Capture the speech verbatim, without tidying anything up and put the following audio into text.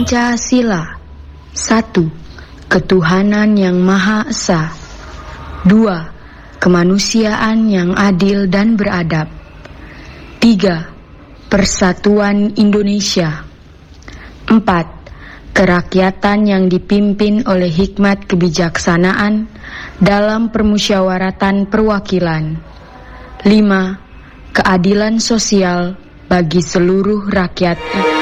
Pancasila. Satu, ketuhanan yang Maha Esa. Dua, kemanusiaan yang adil dan beradab. Tiga, persatuan Indonesia. Empat, kerakyatan yang dipimpin oleh hikmat kebijaksanaan dalam permusyawaratan perwakilan. Lima, keadilan sosial bagi seluruh rakyat